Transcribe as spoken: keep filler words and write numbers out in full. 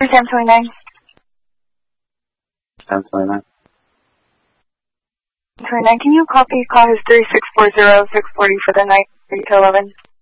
Sam twenty-nine. Sam twenty-nine. twenty-nine, can you copy call his three six four zero six forty for the night, three to eleven?